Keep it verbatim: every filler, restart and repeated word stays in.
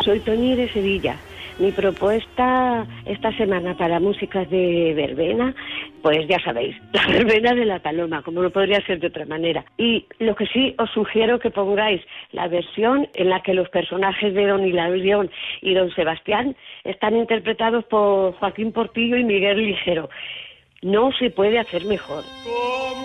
Soy Toñi de Sevilla. Mi propuesta esta semana para músicas de verbena, pues ya sabéis, la verbena de la Paloma, como no podría ser de otra manera. Y lo que sí os sugiero que pongáis la versión en la que los personajes de Don Hilarión y Don Sebastián están interpretados por Joaquín Portillo y Miguel Ligero. No se puede hacer mejor.